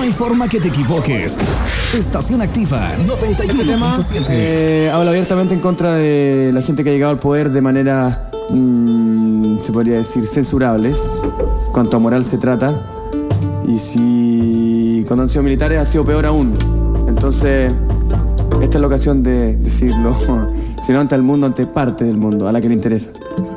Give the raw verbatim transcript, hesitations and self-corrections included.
hay forma que te equivoques. Estación Activa noventa y uno punto siete. Eh, habla abiertamente en contra de la gente que ha llegado al poder de maneras, mmm, se podría decir, censurables, cuanto a moral se trata. Y si cuando han sido militares ha sido peor aún. Entonces, esta es la ocasión de decirlo. Si no ante el mundo, ante parte del mundo, a la que le interesa.